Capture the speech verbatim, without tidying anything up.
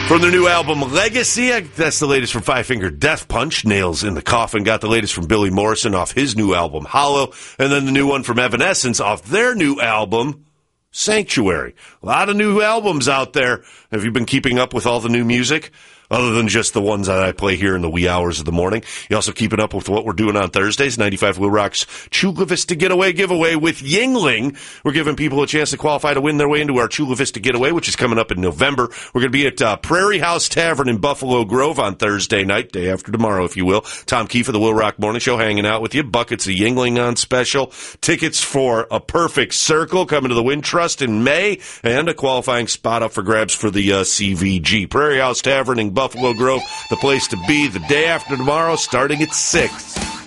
From their new album, Legacy, that's the latest from Five Finger Death Punch. Nails in the Coffin got the latest from Billy Morrison off his new album, Hollow. And then the new one from Evanescence off their new album, Sanctuary. A lot of new albums out there. Have you been keeping up with all the new music? Other than just the ones that I play here in the wee hours of the morning. You also keeping up with what we're doing on Thursdays. ninety-five Will Rock's Chula Vista Getaway giveaway with Yingling. We're giving people a chance to qualify to win their way into our Chula Vista Getaway, which is coming up in November. We're going to be at uh, Prairie House Tavern in Buffalo Grove on Thursday night, day after tomorrow, if you will. Tom Keefe of the Will Rock Morning Show hanging out with you. Buckets of Yingling on special. Tickets for A Perfect Circle coming to the Wind Trust in May. And a qualifying spot up for grabs for the uh, C V G. Prairie House Tavern in Buffalo Grove, the place to be the day after tomorrow, starting at six.